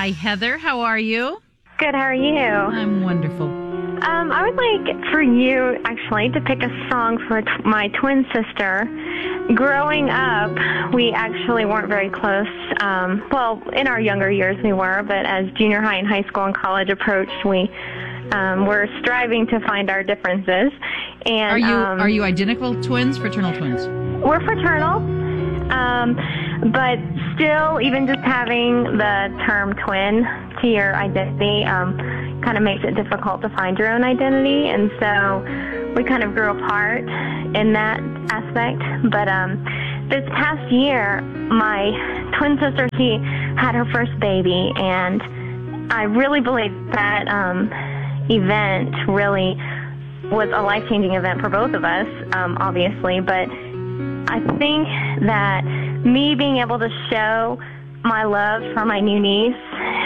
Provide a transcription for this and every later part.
Hi, Heather. How are you? Good, how are you? I'm wonderful. I would like for you, actually, to pick a song for my twin sister. Growing up, we actually weren't very close. Well, in our younger years we were, but as junior high and high school and college approached, we were striving to find our differences. And Are you identical twins, fraternal twins? We're fraternal, but still, even just having the term twin to your identity kind of makes it difficult to find your own identity, and so we kind of grew apart in that aspect. But this past year, my twin sister, she had her first baby, and I really believe that event really was a life-changing event for both of us, obviously, but I think that me being able to show my love for my new niece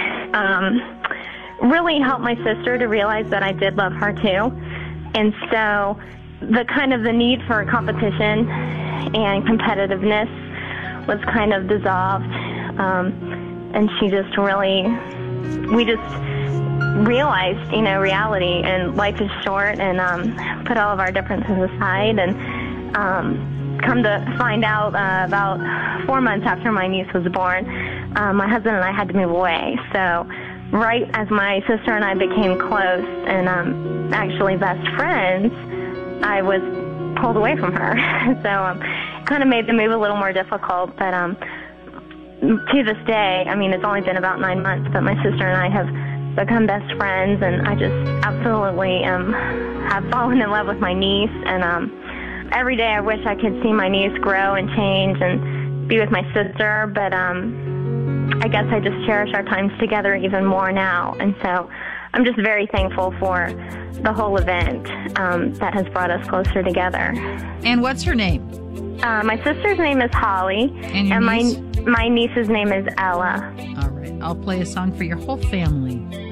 really helped my sister to realize that I did love her too. And so the need for competition and competitiveness was kind of dissolved. And we just realized, reality, and life is short, and put all of our differences aside, and come to find out about 4 months after my niece was born, my husband and I had to move away. So right as my sister and I became close and actually best friends, I was pulled away from her. So kind of made the move a little more difficult. But to this day, it's only been about 9 months, but my sister and I have become best friends, and I just absolutely have fallen in love with my niece. And every day I wish I could see my niece grow and change and be with my sister, but I guess I just cherish our times together even more now. And so I'm just very thankful for the whole event that has brought us closer together. And what's her name? My sister's name is Holly, and my niece's name is Ella. All right. I'll play a song for your whole family.